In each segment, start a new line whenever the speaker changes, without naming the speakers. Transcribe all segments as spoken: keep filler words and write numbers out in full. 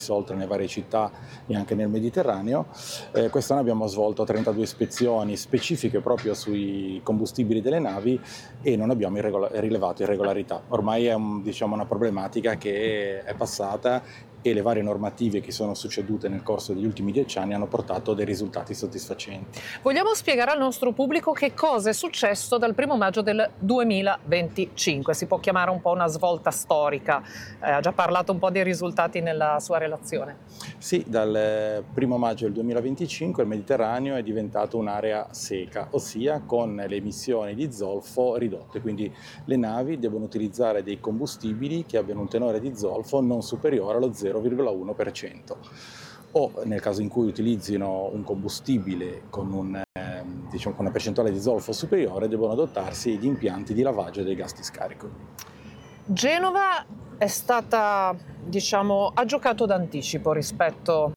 oltre nelle varie città e anche nel Mediterraneo. Eh, quest'anno abbiamo svolto trentadue ispezioni specifiche proprio sui combustibili delle navi e non abbiamo irregola- rilevato irregolarità. Ormai è un, diciamo, una problematica che è passata e le varie normative che sono succedute nel corso degli ultimi dieci anni hanno portato dei risultati soddisfacenti.
Vogliamo spiegare al nostro pubblico che cosa è successo dal primo maggio del duemilaventicinque. Si può chiamare un po' una svolta storica. Eh, ha già parlato un po' dei risultati nella sua relazione.
Sì, dal primo maggio del duemilaventicinque il Mediterraneo è diventato un'area seca, ossia con le emissioni di zolfo ridotte, quindi le navi devono utilizzare dei combustibili che abbiano un tenore di zolfo non superiore allo zero virgola uno per cento. O nel caso in cui utilizzino un combustibile con, un, eh, diciamo, con una percentuale di zolfo superiore, devono dotarsi di impianti di lavaggio dei gas di scarico.
Genova è stata, diciamo, ha giocato d'anticipo rispetto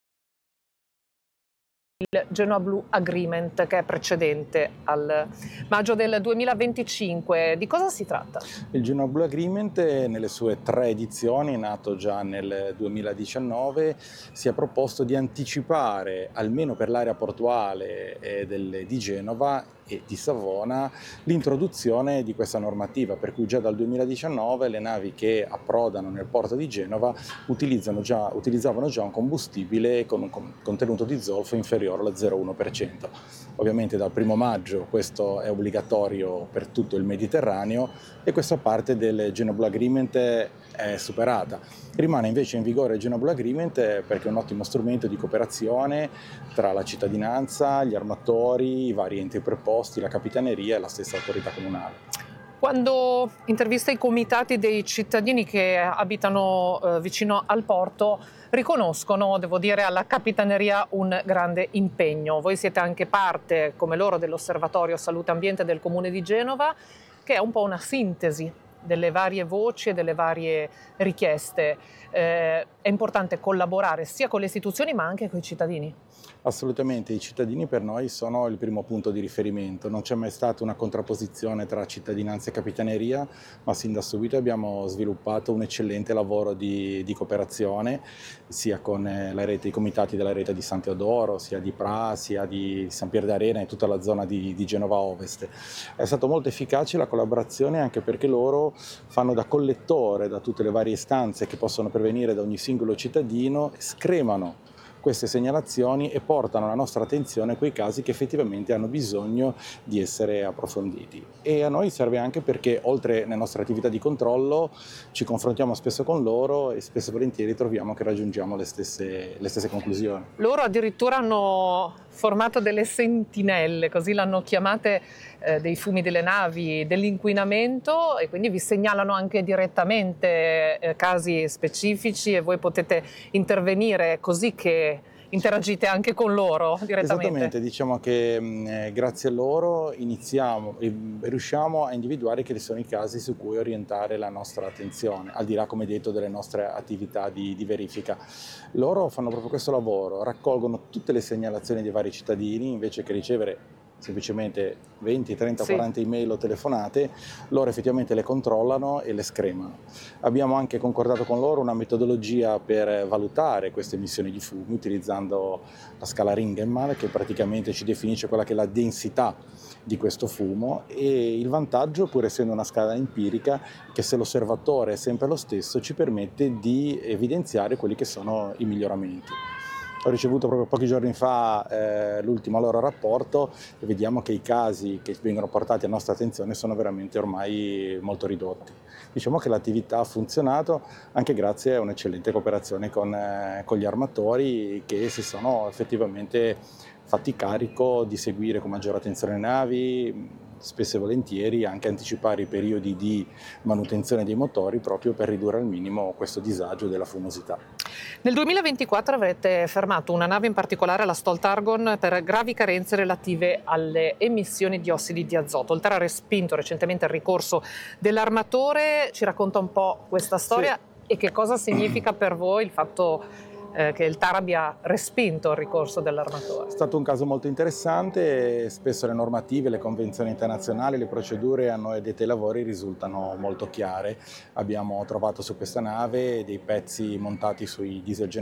al Genoa Blue Agreement, che è precedente al maggio del duemilaventicinque. Di cosa si tratta?
Il Genoa Blue Agreement, nelle sue tre edizioni, nato già nel duemiladiciannove, si è proposto di anticipare, almeno per l'area portuale eh, del, di Genova e di Savona, l'introduzione di questa normativa, per cui già dal duemiladiciannove le navi che approdano nel porto di Genova utilizzano già, utilizzavano già un combustibile con un contenuto di zolfo inferiore allo zero virgola uno per cento. Ovviamente dal primo maggio questo è obbligatorio per tutto il Mediterraneo e questa parte del Genoa Blue Agreement è superata. Rimane invece in vigore il Genoa Blue Agreement perché è un ottimo strumento di cooperazione tra la cittadinanza, gli armatori, i vari enti preposti, la capitaneria e la stessa autorità comunale.
Quando intervista i comitati dei cittadini che abitano eh, vicino al porto, riconoscono, devo dire, alla Capitaneria un grande impegno. Voi siete anche parte, come loro, dell'Osservatorio Salute Ambiente del Comune di Genova, che è un po' una sintesi delle varie voci e delle varie richieste. Eh, è importante collaborare sia con le istituzioni ma anche con i cittadini.
Assolutamente, i cittadini per noi sono il primo punto di riferimento, non c'è mai stata una contrapposizione tra cittadinanza e capitaneria, ma sin da subito abbiamo sviluppato un eccellente lavoro di, di cooperazione, sia con la rete, i comitati della rete di San Teodoro, sia di Pra, sia di San Pier d'Arena e tutta la zona di, di Genova Ovest. È stata molto efficace la collaborazione anche perché loro fanno da collettore da tutte le varie istanze che possono pervenire da ogni singolo cittadino, scremano queste segnalazioni e portano la nostra attenzione a quei casi che effettivamente hanno bisogno di essere approfonditi. E a noi serve anche perché, oltre alle nostre attività di controllo, ci confrontiamo spesso con loro e spesso e volentieri troviamo che raggiungiamo le stesse, le stesse conclusioni.
Loro addirittura hanno formato delle sentinelle, così l'hanno chiamate, eh, dei fumi delle navi, dell'inquinamento, e quindi vi segnalano anche direttamente eh, casi specifici e voi potete intervenire così che interagite anche con loro direttamente.
Esattamente, diciamo che mh, grazie a loro iniziamo e riusciamo a individuare quali sono i casi su cui orientare la nostra attenzione, al di là, come detto, delle nostre attività di, di verifica. Loro fanno proprio questo lavoro, raccolgono tutte le segnalazioni dei vari cittadini invece che ricevere semplicemente venti, trenta,
Sì.
quaranta email o telefonate, loro effettivamente le controllano e le scremano. Abbiamo anche concordato con loro una metodologia per valutare queste emissioni di fumi utilizzando la scala Ringelmann, che praticamente ci definisce quella che è la densità di questo fumo, e il vantaggio, pur essendo una scala empirica, che se l'osservatore è sempre lo stesso ci permette di evidenziare quelli che sono i miglioramenti. Ho ricevuto proprio pochi giorni fa eh, l'ultimo loro rapporto e vediamo che i casi che vengono portati a nostra attenzione sono veramente ormai molto ridotti. Diciamo che l'attività ha funzionato anche grazie a un'eccellente cooperazione con, eh, con gli armatori che si sono effettivamente fatti carico di seguire con maggiore attenzione le navi, spesso e volentieri anche anticipare i periodi di manutenzione dei motori proprio per ridurre al minimo questo disagio della fumosità.
Nel duemilaventiquattro avrete fermato una nave in particolare, la Stolt Argon, per gravi carenze relative alle emissioni di ossidi di azoto. Oltre a respinto recentemente il ricorso dell'armatore, ci racconta un po' questa storia? Sì. E che cosa significa per voi il fatto eh, che il TAR abbia respinto il ricorso dell'armatore.
È stato un caso molto interessante, spesso le normative, le convenzioni internazionali, le procedure a noi addetti ai lavori risultano molto chiare. Abbiamo trovato su questa nave dei pezzi montati sui diesel